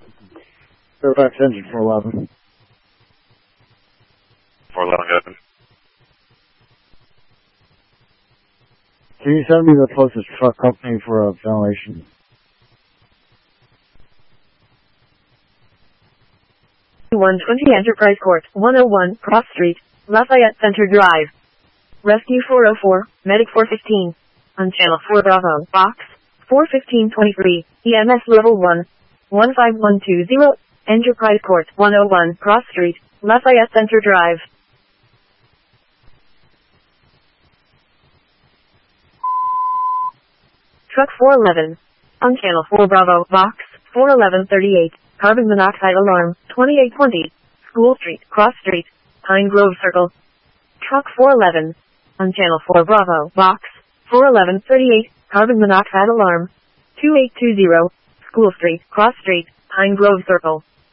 Fairfax engine 411. 411, good. Can you send me the closest truck company for a ventilation? 120 Enterprise Court, 101 Cross Street, Lafayette Center Drive. Rescue 404, Medic 415. On Channel 4 Bravo, Box 41523, EMS Level 1, 15120, Enterprise Court, 101 Cross Street, Lafayette Center Drive. Truck 411. On Channel 4 Bravo, Box 41138, Carbon Monoxide Alarm, 2820, School Street, Cross Street, Pine Grove Circle. Truck 411. On Channel 4 Bravo, Box 41138, Carbon Monoxide Alarm, 2820, School Street, Cross Street, Pine Grove Circle.